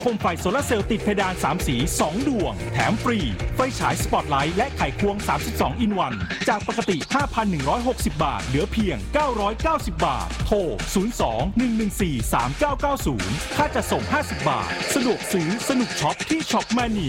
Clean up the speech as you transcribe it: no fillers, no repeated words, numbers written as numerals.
โคมไฟโซลาร์เซลล์ติดเพดาน3สี2ดวงแถมฟรีไฟฉายสปอตไลท์และไขควง32 อินวันจากปกติ 5,160 บาทเหลือเพียง990 บาทโทร02-114-3990ค่าจัดส่ง50 บาทสะดวกซื้อสนุกช็อปที่ช็อปมานี